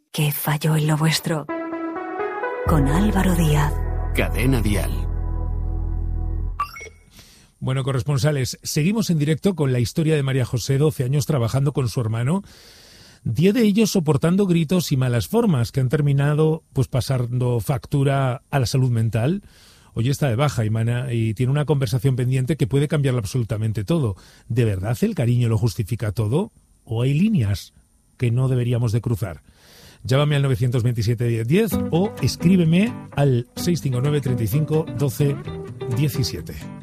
¿Qué falló en lo vuestro? Con Álvaro Díaz. Cadena Dial. Bueno, corresponsales, seguimos en directo con la historia de María José, 12 años trabajando con su hermano, 10 de ellos soportando gritos y malas formas que han terminado pues pasando factura a la salud mental. Hoy está de baja y tiene una conversación pendiente que puede cambiarlo absolutamente todo. ¿De verdad el cariño lo justifica todo? ¿O hay líneas que no deberíamos de cruzar? Llámame al 927 1010 o escríbeme al 659 35 12 17.